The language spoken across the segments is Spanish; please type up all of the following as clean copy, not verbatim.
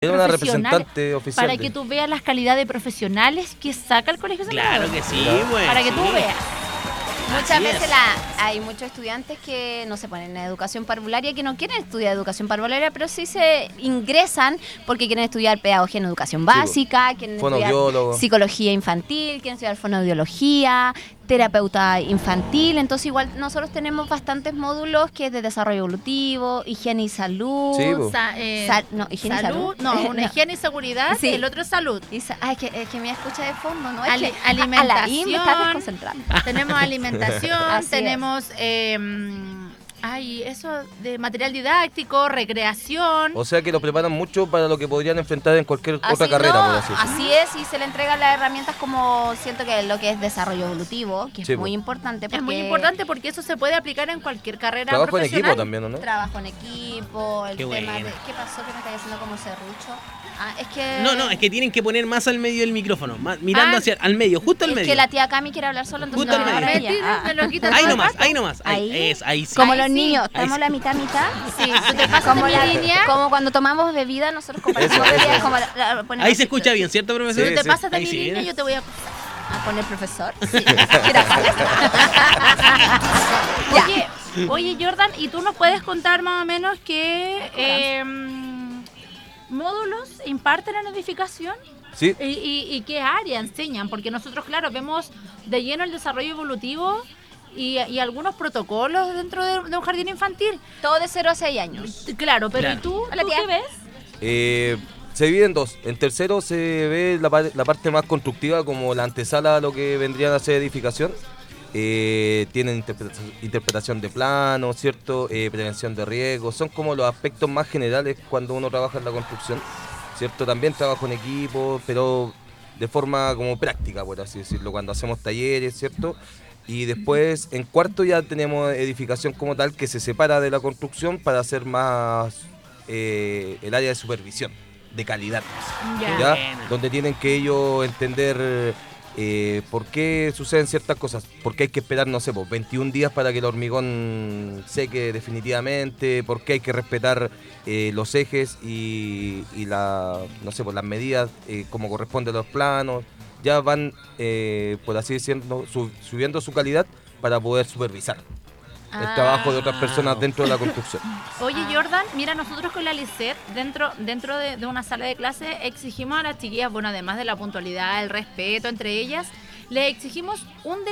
Era una profesionales, representante oficial. para que tú veas las calidades de profesionales que saca el Colegio San Claro Pedro. que sí, Claro. bueno. Para que sí. tú veas. Muchas Así veces es. hay muchos estudiantes que no se ponen en educación parvularia, que no quieren estudiar educación parvularia, pero sí se ingresan porque quieren estudiar pedagogía en educación básica, quieren estudiar Fonoaudiólogo. psicología infantil, quieren estudiar fonoaudiología, terapeuta infantil. Entonces igual nosotros tenemos bastantes módulos que es de desarrollo evolutivo, higiene y salud. Sí, po. Higiene y salud, no, una higiene y seguridad, Sí. el otro es salud. Es que me escucha de fondo, ¿no? Ali- es que alimentación. Alain me está desconcentrando. Tenemos alimentación, Así tenemos eso de material didáctico, recreación. O sea que los preparan mucho para lo que podrían enfrentar en cualquier otra carrera, no, por así decirlo. así es, y se le entregan las herramientas como siento que lo que es desarrollo evolutivo, que Sí, es muy po. importante. Es muy importante porque eso se puede aplicar en cualquier carrera Trabajo en profesional. equipo también, ¿o no? Trabajo en equipo, el Qué tema buena. de... ¿Qué pasó que me estáis haciendo como serrucho? Es que... No, es que tienen que poner más al medio del micrófono, mirando Ah, hacia al medio, justo al Es medio. que la tía Cami quiere hablar sola, entonces Justo no al le medio. hablo a ella. Me lo quitas Ahí todo el nomás, rato. ahí nomás. Ahí. Ahí sí. Como Ahí los sí. niños, Ahí estamos sí. la mitad. Sí, tú te pasas Como de mi línea. como cuando tomamos bebida, nosotros compartimos Eso, bebidas. eso. Como ponemos Ahí se así, escucha bien, ¿cierto, profesor? Si Sí, tú te sí. pasas de Ahí mi sí, línea, ¿eh? yo te voy a... a poner profesor. Sí. Girafales. Ya. Oye, Jordan, ¿y tú nos puedes contar más o menos qué módulos imparten en edificación? Sí, ¿Y qué área enseñan? Porque nosotros, claro, vemos de lleno el desarrollo evolutivo y algunos protocolos dentro de un jardín infantil. Todo de 0 a 6 años. Claro, pero Claro. ¿y tú? Hola, ¿Tú tía. qué ves? se divide en dos. En tercero se ve la parte más constructiva, como la antesala a lo que vendrían a ser edificación. Tienen interpretación de planos, ¿cierto? Prevención de riesgos. Son como los aspectos más generales cuando uno trabaja en la construcción, ¿cierto? También trabajo en equipo, pero de forma como práctica, por así decirlo, cuando hacemos talleres, ¿cierto? Y después, en cuarto ya tenemos edificación como tal, que se separa de la construcción para hacer más el área de supervisión, de calidad, Ya. ¿ya? Buena. Donde tienen que ellos entender por qué suceden ciertas cosas, por qué hay que esperar, no sé, 21 días para que el hormigón seque definitivamente, por qué hay que respetar los ejes y no sé, las medidas como corresponde a los planos. Ya van, por así decirlo, subiendo su calidad para poder supervisar el trabajo de otras personas dentro de la construcción. Oye, Jordan, mira, nosotros con la LICET, dentro de una sala de clase, exigimos a las chiquillas, bueno, además de la puntualidad, el respeto entre ellas, le exigimos un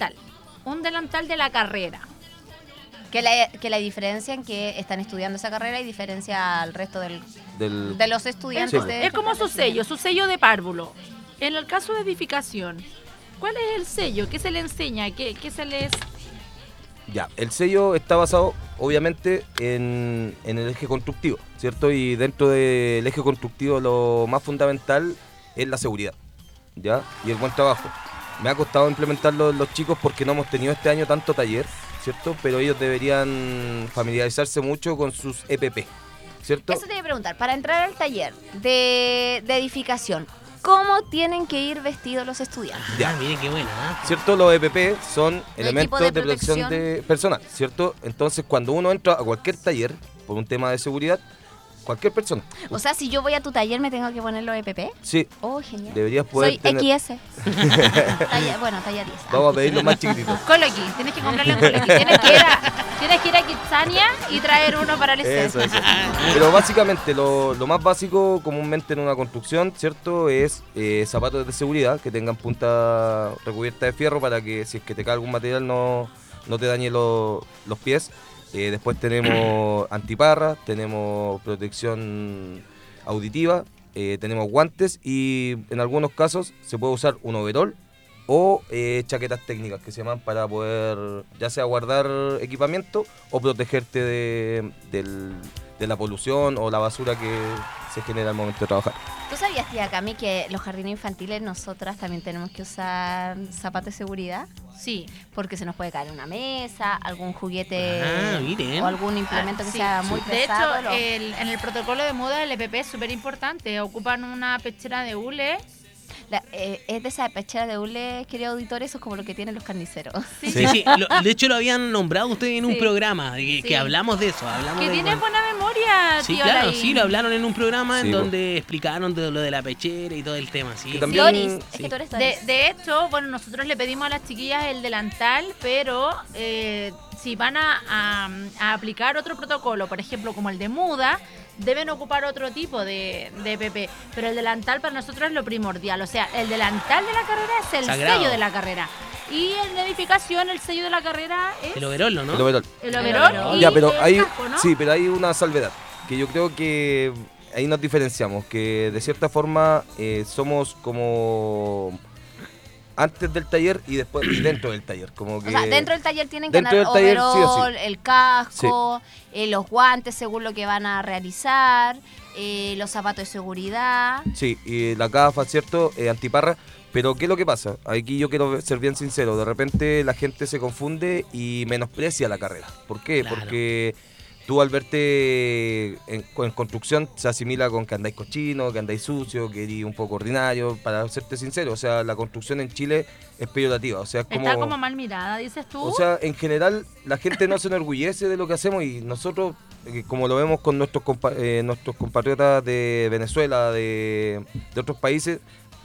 delantal de la carrera. Que la diferencia en que están estudiando esa carrera y diferencia al resto de los estudiantes. Sí. de Es como su sello de párvulo. En el caso de edificación, ¿cuál es el sello? ¿Qué se le enseña? ¿Qué se les...? Ya, el sello está basado obviamente en el eje constructivo, ¿cierto? Y dentro del eje constructivo lo más fundamental es la seguridad, ¿ya? Y el buen trabajo. Me ha costado implementarlo en los chicos porque no hemos tenido este año tanto taller, ¿cierto? Pero ellos deberían familiarizarse mucho con sus EPP, ¿cierto? Eso te iba a preguntar, para entrar al taller de edificación, ¿cómo tienen que ir vestidos los estudiantes? Ya. Miren qué buena. ¿Cierto? Los EPP son equipo elementos de de protección protección. de personal, ¿cierto? Entonces, cuando uno entra a cualquier taller por un tema de seguridad, cualquier persona, O sea, si yo voy a tu taller, ¿me tengo que poner los EPP? sí, Oh, genial. deberías poder Soy tener... XS. Talla 10. Vamos a pedirlo más chiquitito. Coloqui, tienes que comprarle un Coloqui. Tienes que ir a Kitsania y traer uno para el Eso. Pero básicamente lo más básico comúnmente en una construcción, ¿cierto? Es zapatos de seguridad que tengan punta recubierta de fierro para que si es que te cae algún material no te dañe los pies. Después tenemos antiparras, tenemos protección auditiva, tenemos guantes y en algunos casos se puede usar un overol o chaquetas técnicas que se llaman para poder ya sea guardar equipamiento o protegerte de la polución o la basura que se genera al momento de trabajar. ¿Tú sabías, tía Cami, que los jardines infantiles nosotras también tenemos que usar zapatos de seguridad? Sí. Porque se nos puede caer una mesa, algún juguete Miren. o algún implemento que Sí, sea sí. muy De pesado. hecho, en el protocolo de moda del EPP es súper importante. Ocupan una pechera de hule. Es de esa pechera de hule, querido auditor, eso es como lo que tienen los carniceros. Sí. De hecho lo habían nombrado ustedes en un Sí. programa que Sí. hablamos de eso. Que tienes buena memoria. día, Sí, tío claro, Alain. sí, lo hablaron en un programa Sí, en po. donde explicaron de lo de la pechera y todo el tema, sí. Que también- Doris, es Sí. que tú eres De, Doris. de hecho, bueno, nosotros le pedimos a las chiquillas el delantal, pero si van a aplicar otro protocolo, por ejemplo, como el de muda, deben ocupar otro tipo de PP. Pero el delantal para nosotros es lo primordial. O sea, el delantal de la carrera es el Sagrado. sello de la carrera. Y en la edificación, el sello de la carrera es El overol, ¿no? El overol. el overol y Ya, pero el hay, casco, ¿no? sí, pero hay una salvedad, que yo creo que ahí nos diferenciamos, que de cierta forma somos como antes del taller y después y dentro del taller, como que O sea, dentro del taller tienen que dentro andar del taller, sí o sí. overall, el casco, los guantes según lo que van a realizar, los zapatos de seguridad. sí, y la gafa, ¿cierto? Antiparra. Pero ¿qué es lo que pasa? Aquí yo quiero ser bien sincero. De repente la gente se confunde y menosprecia la carrera. ¿Por qué? Claro. Porque tú al verte en construcción se asimila con que andáis cochino, que andáis sucio, que eres un poco ordinario. Para serte sincero, o sea, la construcción en Chile es peyorativa. O sea, es como... Está como mal mirada, dices tú. O sea, en general la gente no se enorgullece de lo que hacemos y nosotros, como lo vemos con nuestros compatriotas de Venezuela, de otros países,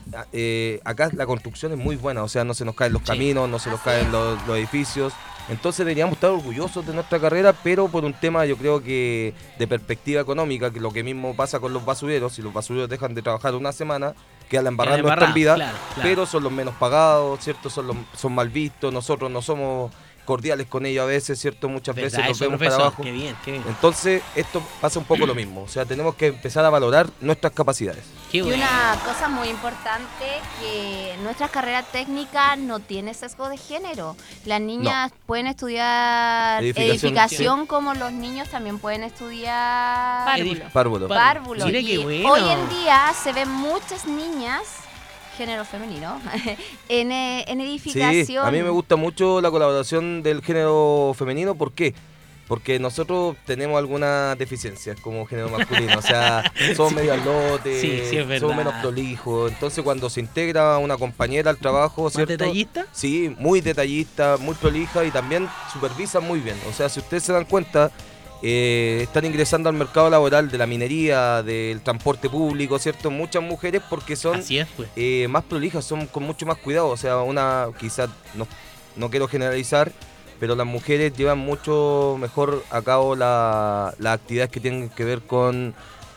acá la construcción es muy buena, o sea, no se nos caen los Sí. caminos, no se nos Así caen es. los edificios. Entonces deberíamos estar orgullosos de nuestra carrera, pero por un tema yo creo que de perspectiva económica, que lo que mismo pasa con los basureros, si los basureros dejan de trabajar una semana, queda la embarrada en nuestra vida, claro, claro. pero son los menos pagados, ¿cierto? Son mal vistos, nosotros no somos cordiales con ellos a veces, ¿cierto? Muchas veces ¿Verdad los eso, vemos para profesor? abajo. Qué bien, qué bien. Entonces esto pasa un poco lo mismo, o sea, tenemos que empezar a valorar nuestras capacidades. Qué Y bueno. una cosa muy importante, que nuestra carrera técnica no tiene sesgo de género. Las niñas pueden estudiar Edificación, edificación como los niños también pueden estudiar Párvulo. Párvulo. párvulo. Mira Y qué bueno. hoy en día se ven muchas niñas, género femenino, en edificación. Sí, a mí me gusta mucho la colaboración del género femenino, ¿por qué? Porque nosotros tenemos algunas deficiencias como género masculino, o sea, somos medio alotes, Sí, sí, es verdad. somos menos prolijos, entonces cuando se integra una compañera al trabajo, ¿Más ¿cierto? detallista? Sí, muy detallista, muy prolija y también supervisa muy bien, o sea, si ustedes se dan cuenta, están ingresando al mercado laboral de la minería, del transporte público, ¿cierto? Muchas mujeres porque son Así es, pues. más prolijas, son con mucho más cuidado. O sea, quizás no quiero generalizar, pero las mujeres llevan mucho mejor a cabo las actividades que tienen que ver con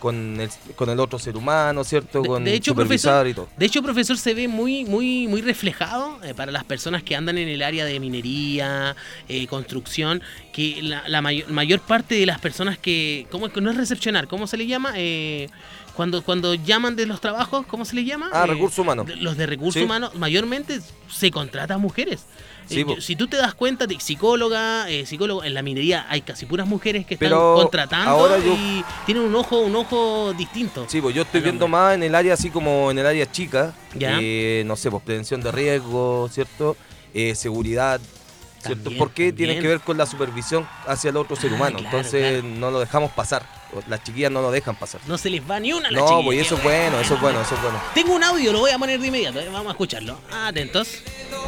el otro ser humano, ¿cierto? Con De hecho, supervisar y todo. De hecho, profesor, se ve muy reflejado para las personas que andan en el área de minería, construcción, que la mayor parte de las personas que... ¿Cómo es que no es recepcionar? ¿Cómo se le llama? Cuando llaman de los trabajos, ¿cómo se le llama? Recursos humanos. Los de recursos Sí. humanos, mayormente se contratan mujeres. Sí, po. Si tú te das cuenta, psicólogo, en la minería hay casi puras mujeres que están Pero contratando ahora yo- y tienen un ojo distinto. Sí, pues yo estoy Acá viendo no. más en el área así como en el área chica, Ya. no sé, pues prevención de riesgo, ¿cierto? Seguridad, ¿cierto? También, Porque tiene también. que ver con la supervisión hacia el otro ser humano. claro, Entonces claro. no lo dejamos pasar, las chiquillas no lo dejan pasar. No se les va ni una a las No, chiquillas. pues eso es Qué bueno, eso es bueno, eso es bueno. Tengo un audio, lo voy a poner de inmediato. Vamos a escucharlo. Atentos.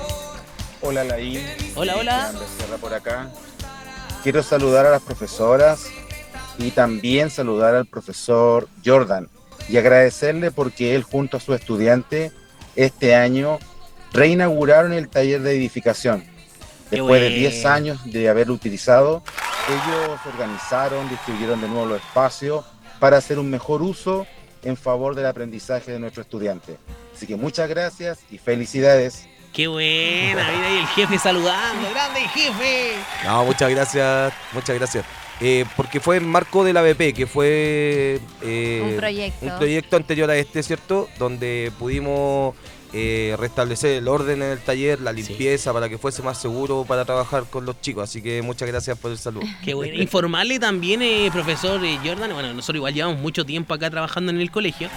Hola Laín, Hola, hola. Fernando Becerra por acá. Quiero saludar a las profesoras y también saludar al profesor Jordan y agradecerle porque él junto a su estudiante este año reinauguraron el taller de edificación. Qué Después de bueno. 10 años de haberlo utilizado, ellos organizaron, distribuyeron de nuevo los espacios para hacer un mejor uso en favor del aprendizaje de nuestro estudiante. Así que muchas gracias y felicidades. Qué buena. Mira ahí el jefe saludando. ¡Grande jefe! No, muchas gracias, muchas gracias. Porque fue en marco de la BP, que fue Un proyecto. un proyecto anterior a este, ¿cierto? Donde pudimos restablecer el orden en el taller, la limpieza, para que fuese más seguro para trabajar con los chicos. Así que muchas gracias por el saludo. Qué bueno. Informarle también, profesor Jordan. Bueno, nosotros igual llevamos mucho tiempo acá trabajando en el colegio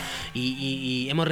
y hemos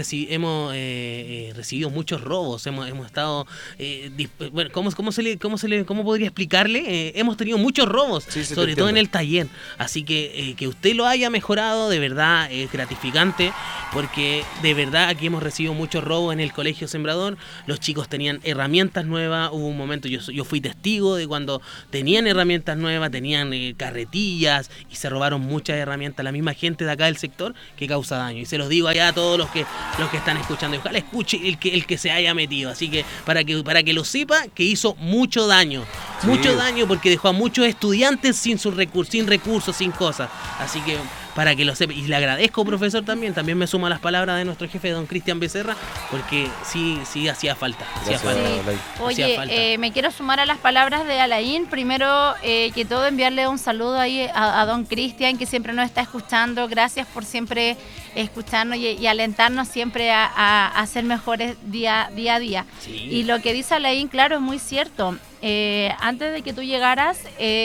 recibido muchos robos. Hemos estado. Bueno, ¿cómo podría explicarle? Hemos tenido muchos robos, Sí, sí, te sobre todo en entiendo. el taller. Así que usted lo haya mejorado, de verdad es gratificante, porque de verdad aquí hemos recibido muchos robos en el Colegio Sembrador, los chicos tenían herramientas nuevas, hubo un momento, yo fui testigo de cuando tenían herramientas nuevas, tenían carretillas y se robaron muchas herramientas, la misma gente de acá del sector que causa daño. Y se los digo allá a todos los que están escuchando, y ojalá escuche el que se haya metido, así que para que lo sepa, que hizo mucho daño, Sí. mucho daño, porque dejó a muchos estudiantes sin recursos, sin cosas, así que para que lo sepa, y le agradezco, profesor, también me sumo a las palabras de nuestro jefe, don Cristian Becerra, porque sí hacía falta, Gracias, Alain. Hacía falta. Oye, me quiero sumar a las palabras de Alain. Primero que todo, enviarle un saludo ahí a don Cristian, que siempre nos está escuchando. Gracias por siempre escucharnos y alentarnos siempre a ser mejores día a día. Sí. Y lo que dice Alain, claro, es muy cierto. Antes de que tú llegaras,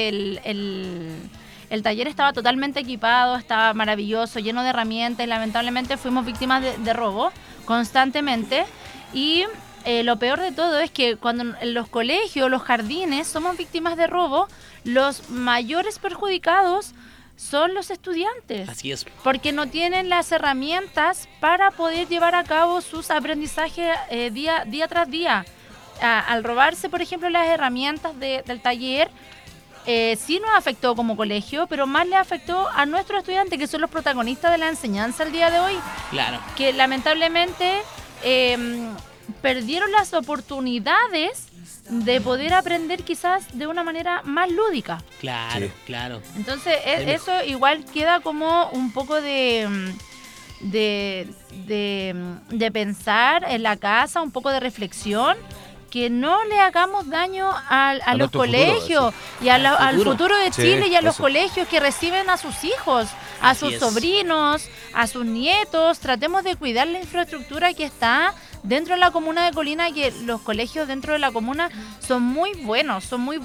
el taller estaba totalmente equipado, estaba maravilloso, lleno de herramientas, y lamentablemente fuimos víctimas de robo constantemente. Y lo peor de todo es que cuando en los colegios, los jardines, somos víctimas de robo, los mayores perjudicados son los estudiantes. Así es. Porque no tienen las herramientas para poder llevar a cabo sus aprendizajes día tras día. Al robarse, por ejemplo, las herramientas del taller, sí nos afectó como colegio, pero más le afectó a nuestros estudiantes, que son los protagonistas de la enseñanza el día de hoy, Claro. que lamentablemente perdieron las oportunidades de poder aprender quizás de una manera más lúdica. Claro, Sí. claro. Entonces eso igual queda como un poco de pensar en la casa, un poco de reflexión, que no le hagamos daño a los nuestro colegios y al futuro de Sí, Chile y a los eso. colegios que reciben a sus hijos, a Así sus es. sobrinos, a sus nietos. Tratemos de cuidar la infraestructura que está dentro de la comuna de Colina, que los colegios dentro de la comuna son muy buenos.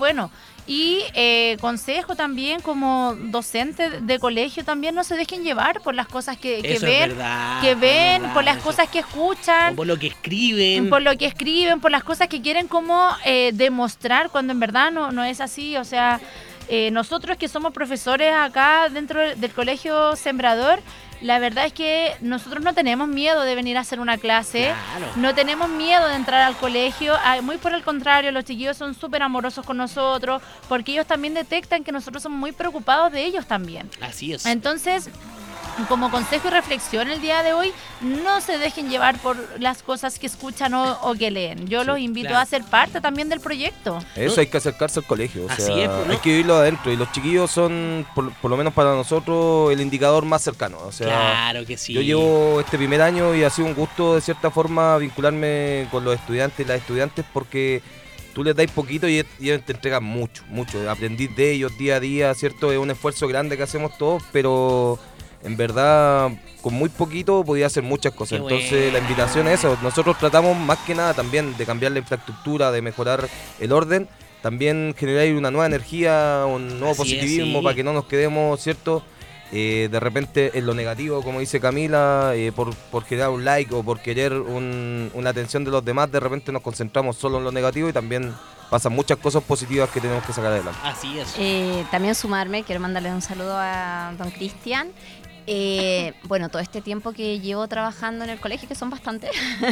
Y consejo también como docente de colegio, también no se dejen llevar por las cosas que Eso es ven, verdad, que es ven, verdad, por las eso. cosas que O escuchan, por lo que escriben. por lo que escriben, por las cosas que quieren como demostrar, cuando en verdad no es así. O sea, nosotros que somos profesores acá dentro del Colegio Sembrador, la verdad es que nosotros no tenemos miedo de venir a hacer una clase, Claro. no tenemos miedo de entrar al colegio, muy por el contrario, los chiquillos son súper amorosos con nosotros, porque ellos también detectan que nosotros somos muy preocupados de ellos también. Así es. Entonces, como consejo y reflexión el día de hoy, no se dejen llevar por las cosas que escuchan o que leen. Yo los invito claro. a ser parte también del proyecto. Eso, hay que acercarse al colegio. O Así sea, es, pues, ¿no? hay que vivirlo adentro. Y los chiquillos son, por lo menos para nosotros, el indicador más cercano. O sea, Claro que sí. yo llevo este primer año y ha sido un gusto, de cierta forma, vincularme con los estudiantes y las estudiantes, porque tú les dais poquito y ellos te entregan mucho. Aprendí de ellos día a día, ¿cierto? Es un esfuerzo grande que hacemos todos, pero en verdad, con muy poquito podía hacer muchas cosas. Qué Entonces, bueno. la invitación es eso. Nosotros tratamos más que nada también de cambiar la infraestructura, de mejorar el orden, también generar una nueva energía, un nuevo Así es, positivismo, sí. para que no nos quedemos, ¿cierto? De repente en lo negativo, como dice Camila, por generar un like o por querer una atención de los demás, de repente nos concentramos solo en lo negativo y también pasan muchas cosas positivas que tenemos que sacar adelante. Así es. También sumarme, quiero mandarle un saludo a don Cristian. Bueno, todo este tiempo que llevo trabajando en el colegio, que son bastantes,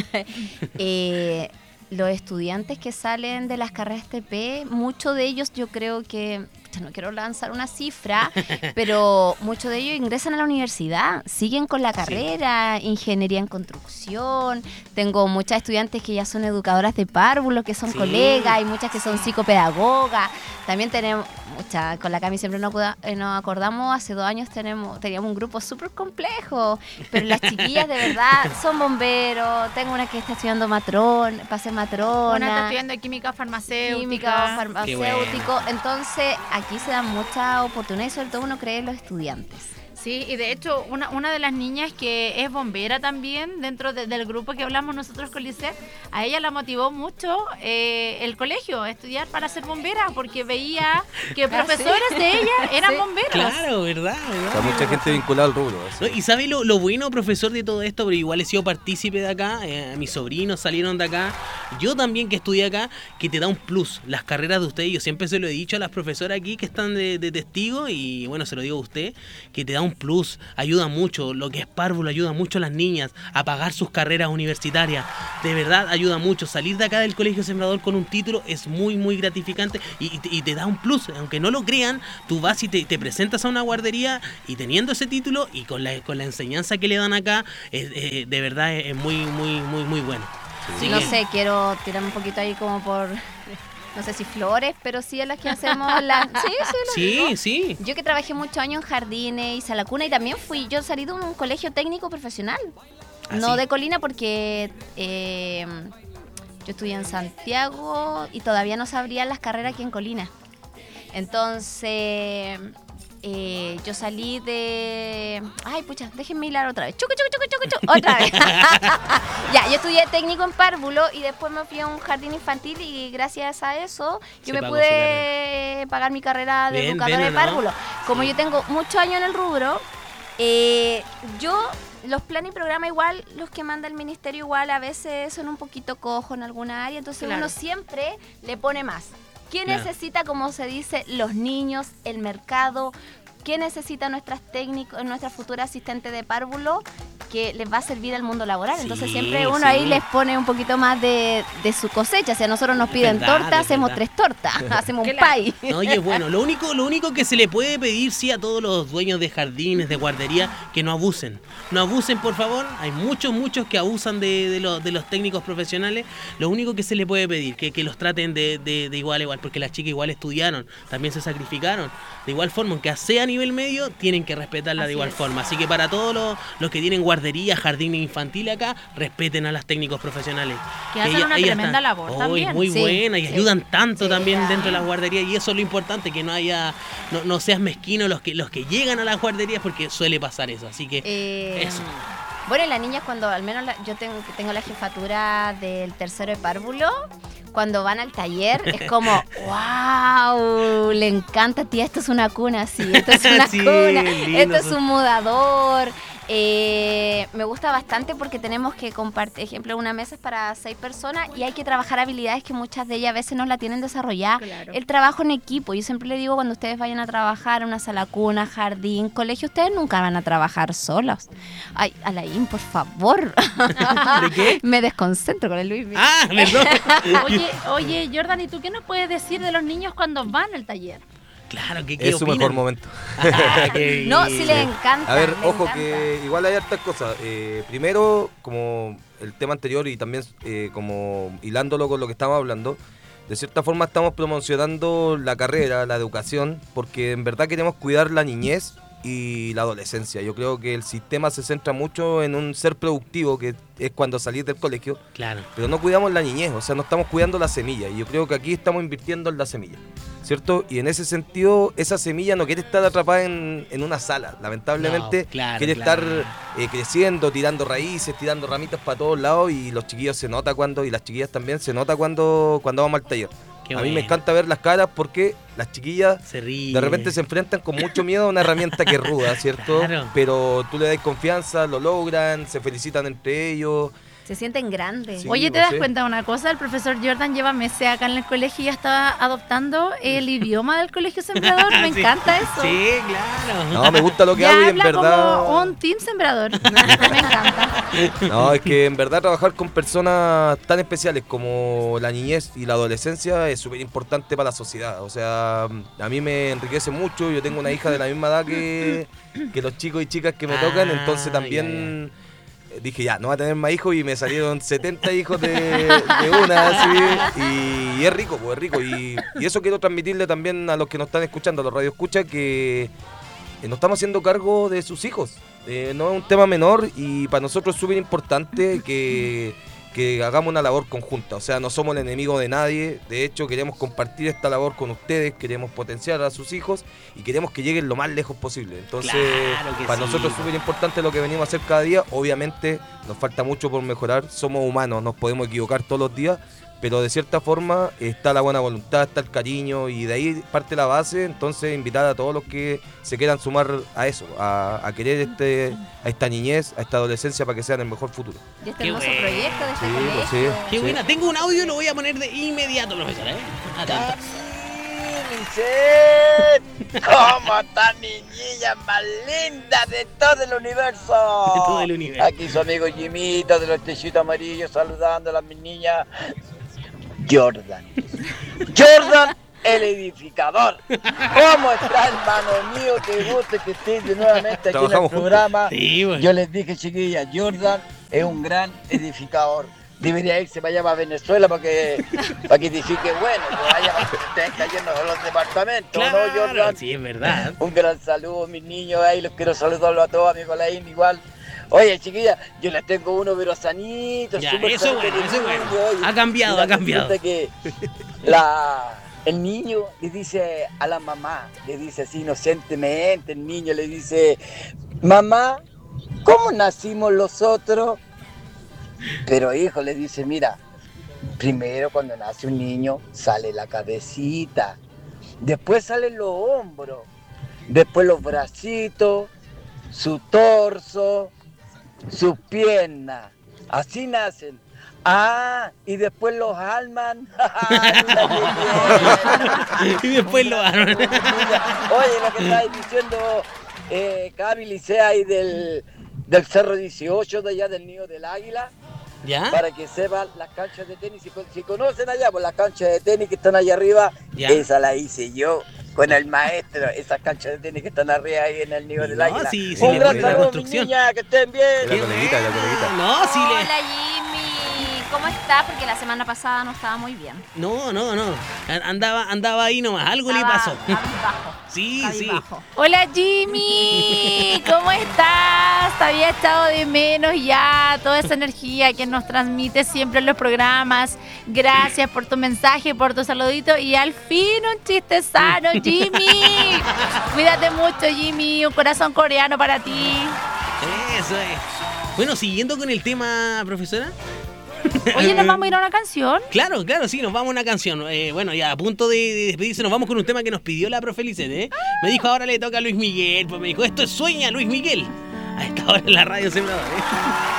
los estudiantes que salen de las carreras TP, muchos de ellos, yo creo que, no quiero lanzar una cifra, pero muchos de ellos ingresan a la universidad, siguen con la carrera, ingeniería en construcción. Tengo muchas estudiantes que ya son educadoras de párvulos, que son Sí. colegas, y muchas que son psicopedagogas. También tenemos muchas, con la Cami siempre nos acordamos, hace 2 años teníamos un grupo súper complejo, pero las chiquillas de verdad son bomberos. Tengo una que está estudiando para ser matrona. Una está estudiando química farmacéutica. Química, farmacéutico. bueno. Entonces, aquí se dan muchas oportunidades, sobre todo uno cree en los estudiantes. Sí, y de hecho, una de las niñas que es bombera también, dentro del grupo que hablamos nosotros con Lisette, a ella la motivó mucho el colegio a estudiar para ser bombera, porque veía que profesores de ella eran Sí. bomberos. Claro, ¿verdad? O sea, mucha gente vinculada al rubro. así. ¿No? Y sabe lo bueno, profesor, de todo esto, pero igual he sido partícipe de acá, mis sobrinos salieron de acá, yo también que estudié acá, que te da un plus, las carreras de ustedes, yo siempre se lo he dicho a las profesoras aquí que están de testigo, y bueno, se lo digo a usted, que te da un plus, ayuda mucho. Lo que es párvulo ayuda mucho a las niñas a pagar sus carreras universitarias. De verdad ayuda mucho. Salir de acá del Colegio Sembrador con un título es muy, muy gratificante y te da un plus. Aunque no lo crean, tú vas y te presentas a una guardería y teniendo ese título y con la enseñanza que le dan acá, de verdad es muy, muy, muy, muy bueno. Sí, no sé, quiero tirar un poquito ahí como por, no sé si flores, pero sí a las que hacemos las... Sí. Yo que trabajé muchos años en jardines y sala cuna y también yo salí de un colegio técnico profesional, no de Colina porque yo estudié en Santiago y todavía no se abrían las carreras aquí en Colina. Entonces... yo salí de... Ay, pucha, déjenme hilar otra vez. Chucu, otra vez. Ya, yo estudié técnico en párvulo y después me fui a un jardín infantil y gracias a eso yo me pude pagar mi carrera de educadora de párvulo. Como yo tengo muchos años en el rubro, los planes y programas igual, los que manda el ministerio igual a veces son un poquito cojos en alguna área, entonces uno siempre le pone más. ¿Qué necesita, como se dice, los niños, el mercado? ¿Qué necesita nuestra futura asistente de párvulo que les va a servir al mundo laboral? Entonces siempre uno ahí les pone un poquito más de su cosecha. Si a nosotros nos piden torta, hacemos 3 tortas, hacemos un pay. Oye, bueno, lo único que se le puede pedir sí a todos los dueños de jardines, de guardería, que no abusen. No abusen, por favor. Hay muchos que abusan de los técnicos profesionales. Lo único que se le puede pedir, que los traten de igual a igual, porque las chicas igual estudiaron, también se sacrificaron. De igual forma, aunque sea a nivel medio, tienen que respetarla de igual forma. Así que para todos los que tienen guardería, jardines infantiles acá, respeten a las técnicos profesionales. Que hacen una tremenda labor también. Muy buena y ayudan tanto también dentro de las guarderías. Y eso es lo importante, que no seas mezquino los que llegan a las guarderías, porque suele pasar eso. Así que eso. Bueno, y las niñas cuando, al menos yo tengo la jefatura del tercero de párvulo, cuando van al taller es como, wow, le encanta, tía, esto es una cuna, sí, esto es una cuna, esto es un mudador. Me gusta bastante porque tenemos que compartir, ejemplo, una mesa es para 6 personas y hay que trabajar habilidades que muchas de ellas a veces no la tienen desarrollada. Claro. El trabajo en equipo, yo siempre le digo cuando ustedes vayan a trabajar en una sala cuna, jardín, colegio, ustedes nunca van a trabajar solos. Ay, Alain, por favor. ¿De qué? Me desconcentro con el Luis. Perdón. Oye, Jordan, ¿y tú qué nos puedes decir de los niños cuando van al taller? Claro, ¿qué es su opinan? mejor momento. No, sí les encanta. A ver, les ojo, encanta. que igual hay hartas cosas. Primero, como el tema anterior y también como hilándolo con lo que estamos hablando, de cierta forma estamos promocionando la carrera, la educación, porque en verdad queremos cuidar la niñez y la adolescencia. Yo creo que el sistema se centra mucho en un ser productivo, que es cuando salís del colegio, Claro. pero no cuidamos la niñez, o sea, no estamos cuidando la semilla, y yo creo que aquí estamos invirtiendo en la semilla, ¿cierto? Y en ese sentido, esa semilla no quiere estar atrapada en una sala, lamentablemente. No, claro, quiere claro. estar creciendo, tirando raíces, tirando ramitas para todos lados, y los chiquillos se nota y las chiquillas también se nota cuando vamos al taller. Qué a mí me bueno. encanta ver las caras porque las chiquillas Se ríen. de repente se enfrentan con mucho miedo a una herramienta que es ruda, ¿cierto? Claro. Pero tú le das confianza, lo logran, se felicitan entre ellos. Se sienten grandes. Sí, Oye, ¿te pues das sí. cuenta de una cosa? El profesor Jordan lleva meses acá en el colegio y ya está adoptando el idioma del Colegio Sembrador. Me Sí. encanta eso. Sí, claro. No, me gusta lo que Ya hago y en habla verdad... como un team sembrador. Me encanta. No, es que en verdad trabajar con personas tan especiales como la niñez y la adolescencia es súper importante para la sociedad. O sea, a mí me enriquece mucho. Yo tengo una hija de la misma edad que los chicos y chicas que me tocan, entonces también... Dije, ya, no va a tener más hijos, y me salieron 70 hijos de una, así, y es rico, pues es rico. Y eso quiero transmitirle también a los que nos están escuchando, a los radioescuchas, que nos estamos haciendo cargo de sus hijos. No es un tema menor, y para nosotros es súper importante que hagamos una labor conjunta. O sea, no somos el enemigo de nadie. De hecho, queremos compartir esta labor con ustedes, queremos potenciar a sus hijos y queremos que lleguen lo más lejos posible. Entonces, Claro que para sí. nosotros es súper importante lo que venimos a hacer cada día. Obviamente, nos falta mucho por mejorar. Somos humanos, nos podemos equivocar todos los días, pero de cierta forma está la buena voluntad, está el cariño, y de ahí parte la base. Entonces, invitar a todos los que se quieran sumar a eso, a querer a esta niñez, a esta adolescencia, para que sean el mejor futuro. Y este Qué hermoso bueno. proyecto de este Sí, colegio. pues sí. Qué Sí. buena. Tengo un audio y lo voy a poner de inmediato, profesora. Atenta. Caminen Lisset! ¿Cómo están mis niñas más lindas de todo el universo? De todo el universo. Aquí su amigo Jimito de los techitos amarillos saludando a mis niñas. Jordan, el edificador. ¿Cómo está, hermano mío? Qué gusto que estés de nuevamente aquí en el programa. Sí, bueno. Yo les dije, chiquillas, Jordan es un gran edificador. Debería irse para allá, para Venezuela, para que edifique bueno, que vaya estén cayendo los departamentos, Claro, ¿no, Jordan? sí, es verdad. Un gran saludo, mis niños, ahí los quiero saludarlos a todos, a mi Colaín igual. Oye, chiquilla, yo les tengo uno, pero sanito, Ya, súper eso sanito, bueno, eso niño, bueno. oye. Ha cambiado, Mira, ha cambiado. resulta que el niño le dice a la mamá, le dice así inocentemente, el niño le dice, mamá, ¿cómo nacimos los otros? Pero hijo, le dice, mira, primero cuando nace un niño sale la cabecita, después salen los hombros, después los bracitos, su torso, sus piernas, así nacen. Ah, y después los alman. Y después lo arman. Oye, lo que estáis diciendo, Cami Licea ahí del Cerro 18, de allá del Nido del Águila, ¿Ya? para que sepan las canchas de tenis, si conocen allá, pues las canchas de tenis que están allá arriba, ¿Ya? esa la hice yo con el maestro, esas canchas de tenis que están arriba ahí en el Nido del No, Águila. sí, Un le gran voy a la saludo, mis construcción. niñas, que estén bien. La coleguita, la coleguita. No, sí le... Hola Jimmy, ¿cómo estás? Porque la semana pasada no estaba muy bien. No. Andaba ahí nomás, algo le pasó. Cabizbajo. Sí. Cabizbajo. Hola Jimmy, ¿cómo estás? Te había echado de menos ya toda esa energía que nos transmite siempre en los programas. Gracias por tu mensaje, por tu saludito y al fin un chiste sano, Jimmy. Cuídate mucho, Jimmy, un corazón coreano para ti. Eso es. Bueno, siguiendo con el tema, profesora. Oye, ¿nos vamos a ir a una canción? Claro, sí, nos vamos a una canción. Bueno, ya a punto de despedirse, nos vamos con un tema que nos pidió la profe Lisset, ¿eh? Me dijo, ahora le toca a Luis Miguel. Pues me dijo, esto es Sueña, Luis Miguel. A esta hora en la radio Sembrador, ¿eh?